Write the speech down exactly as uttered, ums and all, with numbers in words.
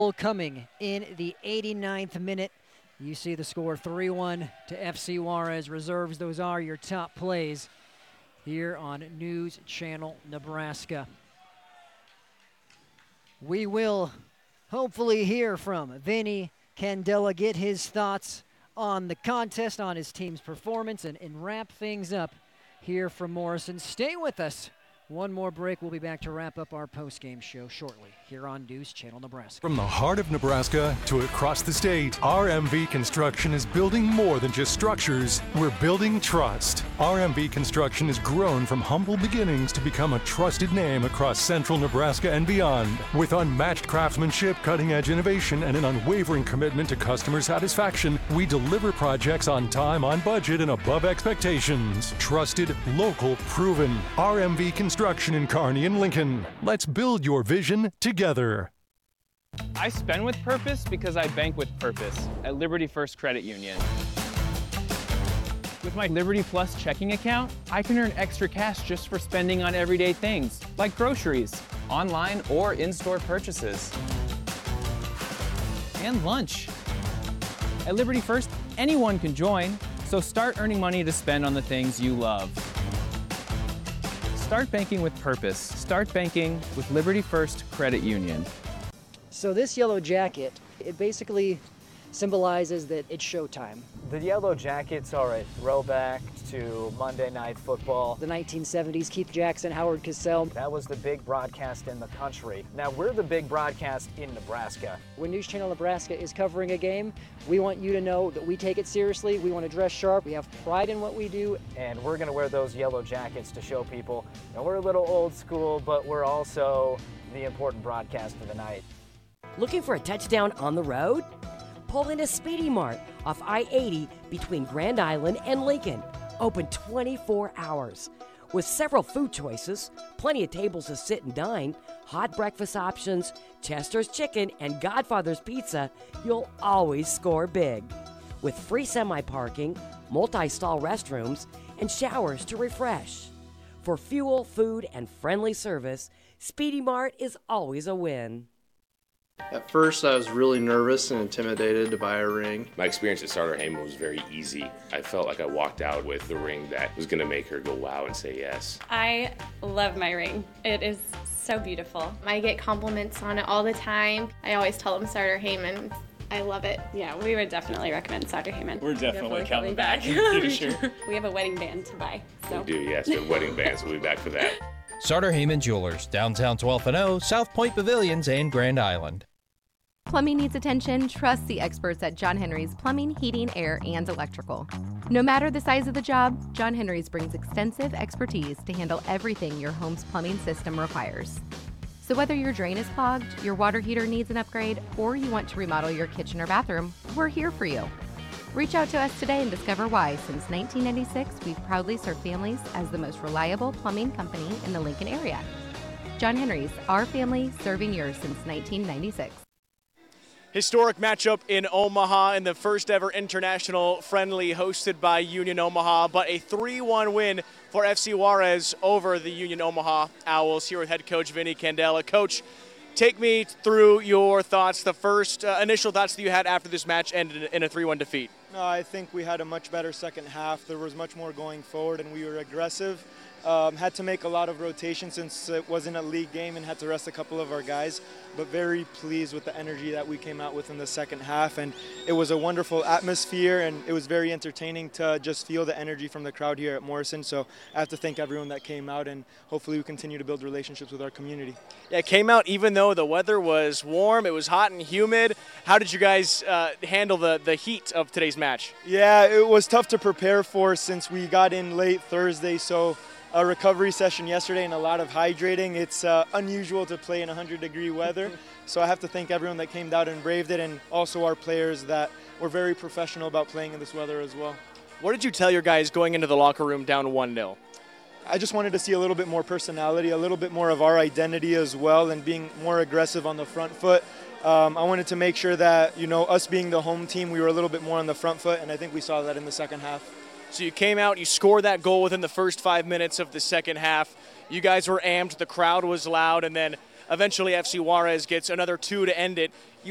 Coming in the eighty-ninth minute. You see the score three one to F C Juarez Reserves. Those are your top plays here on News Channel Nebraska. We will hopefully hear from Vinny Candela, get his thoughts on the contest, on his team's performance, and, and wrap things up here from Morrison. Stay with us. One more break. We'll be back to wrap up our post-game show shortly here on News Channel Nebraska. From the heart of Nebraska to across the state, R M V Construction is building more than just structures. We're building trust. R M V Construction has grown from humble beginnings to become a trusted name across central Nebraska and beyond. With unmatched craftsmanship, cutting-edge innovation, and an unwavering commitment to customer satisfaction, we deliver projects on time, on budget, and above expectations. Trusted, local, proven. R M V Construction in Kearney and Lincoln. Let's build your vision together. I spend with purpose because I bank with purpose at Liberty First Credit Union. With my Liberty Plus checking account, I can earn extra cash just for spending on everyday things, like groceries, online or in-store purchases, and lunch. At Liberty First, anyone can join, so start earning money to spend on the things you love. Start banking with purpose. Start banking with Liberty First Credit Union. So this yellow jacket, it basically symbolizes that it's showtime. The yellow jackets are a throwback to Monday Night Football. The nineteen seventies, Keith Jackson, Howard Cosell. That was the big broadcast in the country. Now we're the big broadcast in Nebraska. When News Channel Nebraska is covering a game, we want you to know that we take it seriously. We want to dress sharp. We have pride in what we do. And we're going to wear those yellow jackets to show people, you know, we're a little old school, but we're also the important broadcast of the night. Looking for a touchdown on the road? Pull into Speedy Mart off I eighty between Grand Island and Lincoln. Open twenty-four hours. With several food choices, plenty of tables to sit and dine, hot breakfast options, Chester's Chicken, and Godfather's Pizza, you'll always score big. With free semi-parking, multi-stall restrooms, and showers to refresh. For fuel, food, and friendly service, Speedy Mart is always a win. At first, I was really nervous and intimidated to buy a ring. My experience at Sartor Hamann was very easy. I felt like I walked out with the ring that was going to make her go wow and say yes. I love my ring. It is so beautiful. I get compliments on it all the time. I always tell them Sartor Hamann. I love it. Yeah, we would definitely recommend Sartor Hamann. We're definitely, definitely coming back. back. Sure. We have a wedding band to buy. So. We do, yes. The wedding bands. We'll be back for that. Sartor Hamann Jewelers, downtown twelfth and O, South Point Pavilions, and Grand Island. Plumbing needs attention? Trust the experts at John Henry's Plumbing, Heating, Air, and Electrical. No matter the size of the job, John Henry's brings extensive expertise to handle everything your home's plumbing system requires. So whether your drain is clogged, your water heater needs an upgrade, or you want to remodel your kitchen or bathroom, we're here for you. Reach out to us today and discover why, since nineteen ninety-six, we've proudly served families as the most reliable plumbing company in the Lincoln area. John Henry's, our family serving yours since nineteen ninety-six. Historic matchup in Omaha in the first ever international friendly hosted by Union Omaha, but a three one win for F C Juarez over the Union Omaha Owls. Here with head coach Vinny Candela. Coach, take me through your thoughts, the first uh, initial thoughts that you had after this match ended in a three one defeat. No, I think we had a much better second half. There was much more going forward and we were aggressive. Um, had to make a lot of rotations since it wasn't a league game and had to rest a couple of our guys, but very pleased with the energy that we came out with in the second half. And it was a wonderful atmosphere and it was very entertaining to just feel the energy from the crowd here at Morrison. So I have to thank everyone that came out and hopefully we continue to build relationships with our community. Yeah, it came out even though the weather was warm, it was hot and humid. How did you guys uh, handle the, the heat of today's match? Yeah, it was tough to prepare for since we got in late Thursday. So a recovery session yesterday and a lot of hydrating. It's uh, unusual to play in one hundred degree weather. So I have to thank everyone that came out and braved it, and also our players that were very professional about playing in this weather as well. What did you tell your guys going into the locker room down one nil? I just wanted to see a little bit more personality, a little bit more of our identity as well, and being more aggressive on the front foot. Um, I wanted to make sure that, you know, us being the home team, we were a little bit more on the front foot, and I think we saw that in the second half. So you came out, you scored that goal within the first five minutes of the second half. You guys were amped, the crowd was loud, and then eventually F C Juarez gets another two to end it. You